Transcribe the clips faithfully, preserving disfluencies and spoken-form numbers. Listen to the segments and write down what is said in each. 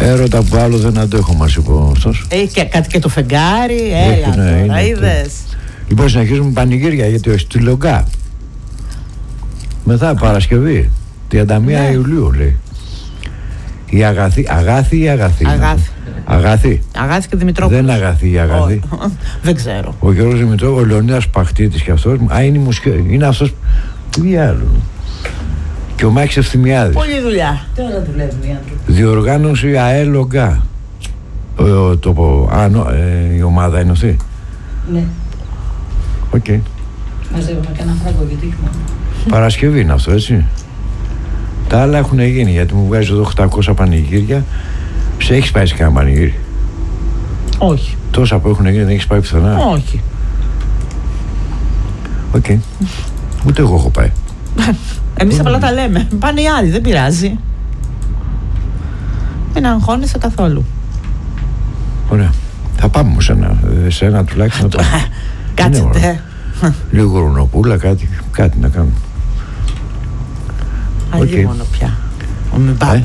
Έρωτα που άλλο δεν αντέχω, μας είπε αυτός. Έχει και κάτι και το φεγγάρι, έλα ναι, τώρα, είδες. Λοιπόν, συνεχίζουμε πανηγύρια γιατί όχι στη Λογκά. Μετά Παρασκευή, τριάντα μία ναι. Ιουλίου λέει. Η Αγαθή, Αγάθη ή Αγαθή. Αγάθη. Αγαθή. Αγάθη και Δημητρόπουλος. Δεν Αγαθή η Αγαθή. Oh, δεν ξέρω. Ο Γιώργος Δημητρόπουλος, ο Λεωνίδας Παχτήτης και αυτός. Α, είναι, μουσική, είναι αυτός. Τι άλλο. Και ο Μάκης Ευθυμιάδης. Πολλή δουλειά. Τώρα δουλεύουν οι άνθρωποι. Διοργάνωση ΑΕ Λογκά. Το πω. Α, νο, ε, η ομάδα είναι αυτή. Ναι. Οκ. Okay. Μαζεύουμε κανένα φράγκο γιατί έχουμε. Παρασκευή είναι αυτό, έτσι. Τα άλλα έχουν γίνει γιατί μου βγάζει εδώ οκτακόσια πανηγύρια. Σε έχεις πάει σε κανένα πανηγύρι? Όχι. Τόσα που έχουν γίνει δεν έχεις πάει πουθενά? Όχι. Οκ. Okay. Ούτε εγώ έχω πάει. Εμείς απλά τα λέμε. Πάνε οι άλλοι, δεν πειράζει. Μην αγχώνεσαι καθόλου. Ωραία. Θα πάμε όμως ένα, σε ένα τουλάχιστον. Κάτσετε. Λίγο ρουνοπούλα, κάτι, κάτι να κάνουμε. Αλλή μόνο πια. Μην πάμε.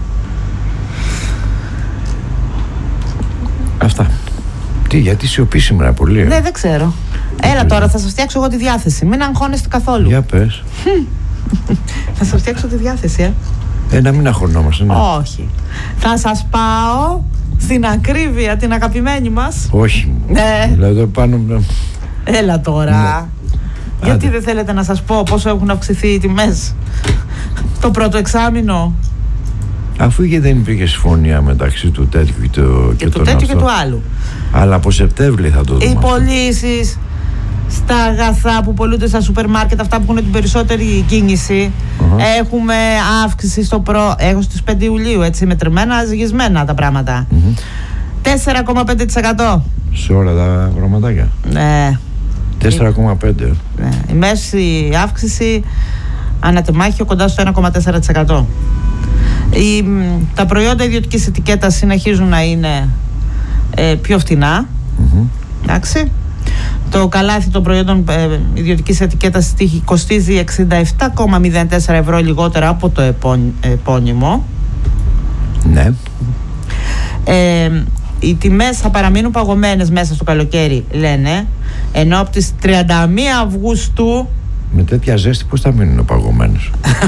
Αυτά. Τι, γιατί σιωπή σήμερα πολύ? Ναι, δεν ξέρω. Έλα τώρα, θα σας φτιάξω εγώ τη διάθεση. Μην αγχώνεστε καθόλου. Για πες. Θα σας φτιάξω τη διάθεση, ε. Ε, να μην αγχωνόμαστε, ναι. Όχι. Θα σας πάω στην ακρίβεια την αγαπημένη μας. Όχι. Ναι. Δηλαδή πάνω... Έλα τώρα. Ναι. Γιατί Άντε. Δεν θέλετε να σας πω πόσο έχουν αυξηθεί οι τιμές το πρώτο εξάμηνο? Αφού και δεν υπήρχε συμφωνία μεταξύ του τέτοιου και, το, και, και του τέτοιου και του άλλου. Αλλά από Σεπτέμβρη θα το δούμε. Οι πωλήσεις στα αγαθά που πωλούνται στα σούπερ μάρκετ, αυτά που έχουν την περισσότερη κίνηση, uh-huh. έχουμε αύξηση στο προ... Έχω στις πέντε Ιουλίου, έτσι, μετρημένα, ζυγισμένα τα πράγματα. Mm-hmm. τέσσερα κόμμα πέντε τοις εκατό. Σε όλα τα πραγματάκια. Ναι. τέσσερα κόμμα πέντε. Ναι. Η μέση αύξηση ανατεμάχιο κοντά στο ένα κόμμα τέσσερα τοις εκατό. Η, τα προϊόντα ιδιωτικής ετικέτας συνεχίζουν να είναι ε, πιο φτηνά. Mm-hmm. Εντάξει. Το καλάθι των προϊόντων ε, ιδιωτικής ετικέτας κοστίζει εξήντα επτά κόμμα μηδέν τέσσερα ευρώ λιγότερα από το επών, επώνυμο. Ναι. Ε, οι τιμές θα παραμείνουν παγωμένες μέσα στο καλοκαίρι, λένε, ενώ από τις τριάντα μία Αυγούστου... Με τέτοια ζέστη πώς θα μείνουν παγωμένες?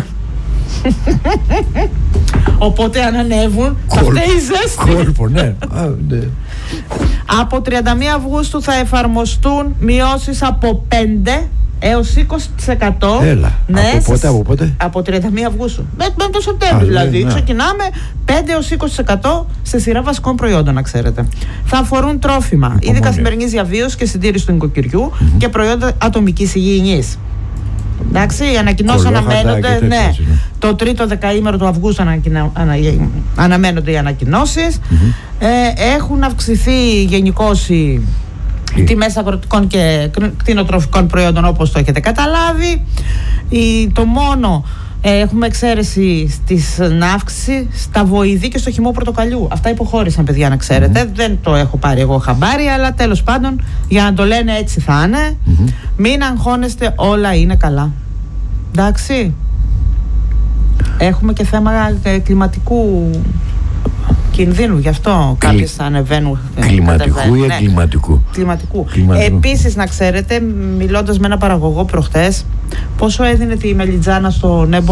Οπότε αν ανέβουν θα φταίει η ζέστη. Κόλπο, ναι. Α, ναι. Από τριάντα μία Αυγούστου θα εφαρμοστούν μειώσεις από πέντε έως είκοσι τοις εκατό. Έλα, ναι, από πότε, από πότε? Από τριάντα μία Αυγούστου. Με, με το Σεπτέμβριο δηλαδή. Ναι. Ξεκινάμε πέντε έως είκοσι τοις εκατό σε σειρά βασικών προϊόντων, να ξέρετε. Θα αφορούν τρόφιμα, είδη καθημερινής διαβίωσης και συντήρηση του νοικοκυριού mm-hmm. και προϊόντα ατομικής υγιεινής. Εντάξει, οι ανακοινώσεις αναμένονται. Ναι, το τρίτο δεκαήμερο του Αυγούστου ανακοινω... ανα... αναμένονται οι ανακοινώσεις. Mm-hmm. Ε, έχουν αυξηθεί γενικώς οι mm. τιμές αγροτικών και κτηνοτροφικών προϊόντων, όπως το έχετε καταλάβει. Η... Το μόνο ε, έχουμε εξαίρεση στην αύξηση στα βοηδή και στο χυμό πορτοκαλιού. Αυτά υποχώρησαν, παιδιά, να ξέρετε. Mm-hmm. Δεν το έχω πάρει εγώ χαμπάρι, αλλά τέλος πάντων, για να το λένε έτσι θα είναι. Mm-hmm. Μην αγχώνεστε, όλα είναι καλά. Εντάξει. Έχουμε και θέμα ε, κλιματικού κινδύνου, γι' αυτό Κλι... κάποιες θα ανεβαίνουν. Κλιματικού ή ναι. εγκληματικού? Κλιματικού. Κλιματικού. Επίσης, να ξέρετε, μιλώντας με ένα παραγωγό προχτές, πόσο έδινε τη μελιτζάνα στον